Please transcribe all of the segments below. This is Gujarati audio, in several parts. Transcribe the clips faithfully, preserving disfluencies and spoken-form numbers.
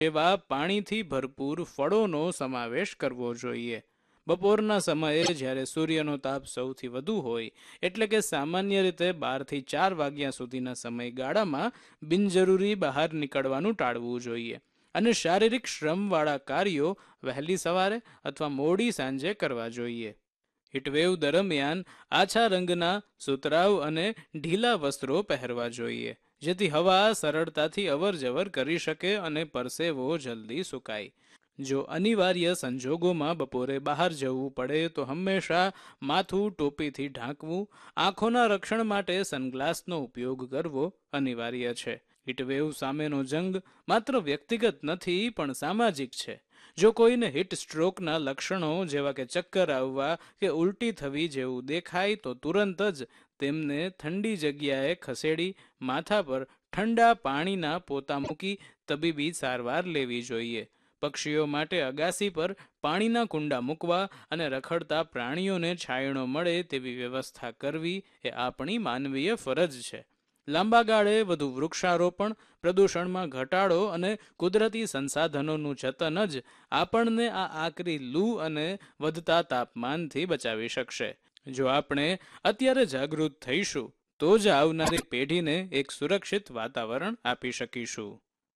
એવા પાણીથી ભરપૂર ફળોનો સમાવેશ કરવો જોઈએ. બપોરના સમયે જ્યારે સૂર્યનો તાપ સૌથી વધુ હોય એટલે કે સામાન્ય રીતે બારથી ચાર વાગ્યા સુધીના સમયગાળામાં બિનજરૂરી બહાર નીકળવાનું ટાળવું જોઈએ અને શારીરિક શ્રમવાળા કાર્યો વહેલી સવારે અથવા મોડી સાંજે કરવા જોઈએ. હીટવેવ દરમિયાન આછા રંગના સુતરાઉ અને ઢીલા વસ્ત્રો પહેરવા જોઈએ જેથી હવા સરળતાથી અવર જવર કરી શકે અને પરસેવો જલ્દી સુકાય. જો અનિવાર્ય સંજોગોમાં બપોરે બહાર જવું પડે તો હંમેશા માથું ટોપીથી ઢાંકવું, આંખોના રક્ષણ માટે સનગ્લાસનો ઉપયોગ કરવો અનિવાર્ય છે. હીટવેવ સામેનો જંગ માત્ર વ્યક્તિગત નથી પણ સામાજિક છે. જો કોઈને હીટ સ્ટ્રોકના લક્ષણો જેવા કે ચક્કર આવવા કે ઉલટી થવી જેવું દેખાય તો તુરંત જ તેમને ઠંડી જગ્યાએ ખસેડી માથા પર ઠંડા પાણીના પોતા મૂકી તબીબી સારવાર લેવી જોઈએ. પક્ષીઓ માટે અગાસી પર પાણીના કુંડા મૂકવા અને રખડતા પ્રાણીઓને છાંયડો મળે તેવી વ્યવસ્થા કરવી એ આપણી માનવીય ફરજ છે. લાંબા ગાળે વધુ વૃક્ષારોપણ, પ્રદૂષણમાં ઘટાડો અને કુદરતી સંસાધનોનું જતન જ આપણને આ આકરી લૂ અને વધતા તાપમાનથી બચાવી શકશે. જો આપણે અત્યારે જાગૃત થઈશું તો જ આવનારી પેઢીને એક સુરક્ષિત વાતાવરણ આપી શકીશું.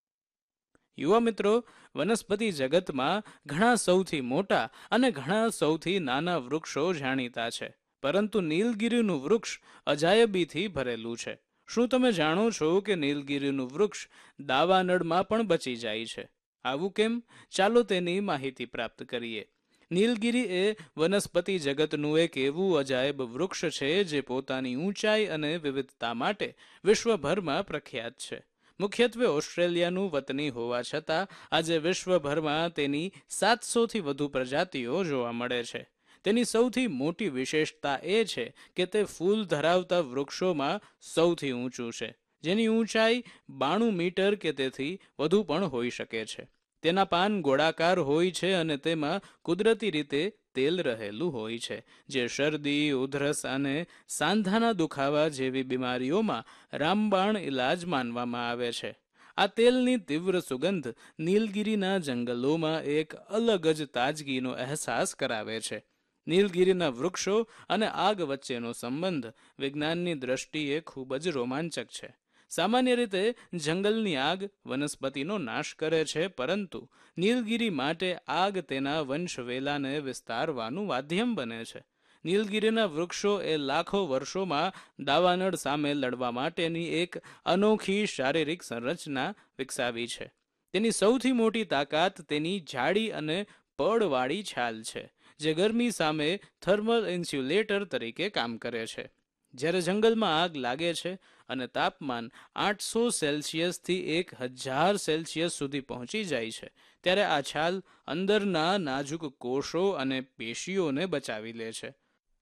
યુવા મિત્રો, વનસ્પતિ જગતમાં ઘણા સૌથી મોટા અને ઘણા સૌથી નાના વૃક્ષો જાણીતા છે, પરંતુ નીલગિરીનું વૃક્ષ અજાયબીથી ભરેલું છે. શું તમે જાણો છો કે નીલગિરીનું વૃક્ષ દાવાનળમાં પણ બચી જાય છે? આવું કેમ? ચાલો તેની માહિતી પ્રાપ્ત કરીએ. નીલગિરી એ વનસ્પતિ જગતનું એક એવું અજાયબ વૃક્ષ છે જે પોતાની ઊંચાઈ અને વિવિધતા માટે વિશ્વભરમાં પ્રખ્યાત છે. મુખ્યત્વે ઓસ્ટ્રેલિયાનું વતની હોવા છતાં આજે વિશ્વભરમાં તેની સાતસોથી વધુ પ્રજાતિઓ જોવા મળે છે. તેની સૌથી મોટી વિશેષતા એ છે કે તે ફૂલ ધરાવતા વૃક્ષોમાં સૌથી ઊંચું છે, જેની ઊંચાઈ બાણું મીટર કે તેથી વધુ પણ હોઈ શકે છે. તેના પાન ગોળાકાર હોય છે અને તેમાં કુદરતી રીતે તેલ રહેલું હોય છે, જે શરદી, ઉધરસ અને સાંધાના દુખાવા જેવી બીમારીઓમાં રામબાણ ઇલાજ માનવામાં આવે છે. આ તેલની તીવ્ર સુગંધ નીલગિરીના જંગલોમાં એક અલગ જ તાજગીનો અહેસાસ કરાવે છે. નીલગિરીના વૃક્ષો અને આગ વચ્ચેનો સંબંધ વિજ્ઞાનની દ્રષ્ટિએ ખૂબ જ રોમાંચક છે. સામાન્ય રીતે જંગલની આગ વનસ્પતિનો નાશ કરે છે, પરંતુ નીલગિરી માટે આગ તેના વંશવેલાને વિસ્તારવાનું માધ્યમ બને છે. નીલગિરીના વૃક્ષો એ લાખો વર્ષોમાં દાવાનળ સામે લડવા માટેની એક અનોખી શારીરિક સંરચના વિકસાવી છે. તેની સૌથી મોટી તાકાત તેની જાડી અને પડવાળી છાલ છે, જે ગરમી સામે થર્મલ ઇન્સ્યુલેટર તરીકે કામ કરે છે. જ્યારે જંગલમાં આગ લાગે છે અને તાપમાન આઠસો સેલ્સિયસથી એક હજાર સેલ્સિયસ સુધી પહોંચી જાય છે, ત્યારે આ છાલ અંદરના નાજુક કોષો અને પેશીઓને બચાવી લે છે.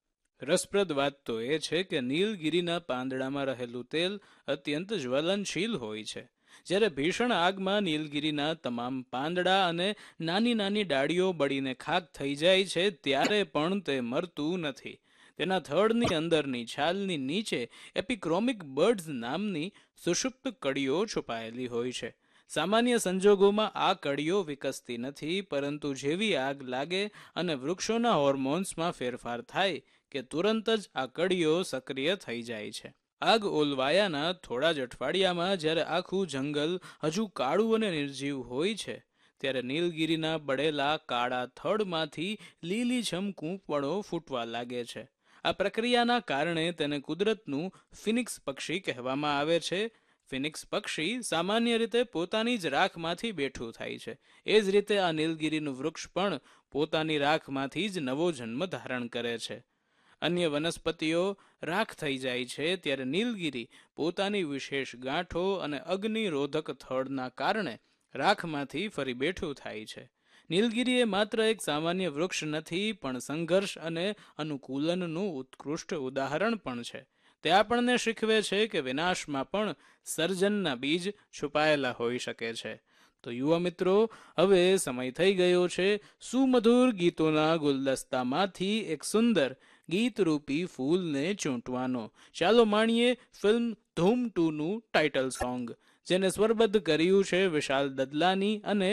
રસપ્રદ વાત તો એ છે કે નીલગિરીના પાંદડામાં રહેલું તેલ અત્યંત જ્વલનશીલ હોય છે. જ્યારે ભીષણ આગમાં નીલગિરીના તમામ પાંદડા અને નાની નાની ડાળીઓ બળીને ખાક થઈ જાય છે, ત્યારે પણ તે મરતું નથી. તેના થડની અંદરની છાલની નીચે એપિક્રોમિક બર્ડ્સ નામની સુષુપ્ત કડીઓ છુપાયેલી હોય છે. સામાન્ય સંજોગોમાં આ કડીઓ વિકસતી નથી, પરંતુ જેવી આગ લાગે અને વૃક્ષોના હોર્મોન્સમાં ફેરફાર થાય કે તુરંત જ આ કડીઓ સક્રિય થઈ જાય છે. આગ ઓલવાયાના થોડા જ અઠવાડિયામાં જ્યારે આખું જંગલ હજુ કાળું અને નિર્જીવ હોય છે, ત્યારે નીલગિરીના બળેલા કાળા થડમાંથી લીલીછમ કૂંપળો ફૂટવા લાગે છે. આ પ્રક્રિયાના કારણે તેને કુદરતનું ફિનિક્સ પક્ષી કહેવામાં આવે છે. ફિનિક્સ પક્ષી સામાન્ય રીતે પોતાની જ રાખમાંથી બેઠું થાય છે. એ જ રીતે આ નીલગિરીનું વૃક્ષ પણ પોતાની રાખમાંથી જ નવો જન્મ ધારણ કરે છે. અન્ય વનસ્પતિઓ રાખ થઈ જાય છે, ત્યારે નીલગિરી પોતાની વિશેષ ગાંઠો અને અગ્નિરોધક થડના કારણે રાખમાંથી ફરી બેઠું થાય છે. નીલગિરી એ માત્ર એક સામાન્ય વૃક્ષ નથી, પણ સંઘર્ષ અને અનુકૂલનનું ઉત્કૃષ્ટ ઉદાહરણ પણ છે. તે આપણને શીખવે છે કે વિનાશમાં પણ સર્જનના બીજ છુપાયેલા હોઈ શકે છે. તો યુવા મિત્રો, હવે સમય થઈ ગયો છે સુમધુર ગીતોના ગુલદસ્તામાંથી એક સુંદર ગીતરૂપી ફૂલને ચૂંટવાનો. ચાલો માણીએ ફિલ્મ ધૂમ ટુ નું ટાઇટલ સોંગ, જેને સ્વરબદ્ધ કર્યું છે વિશાલ દદલાની અને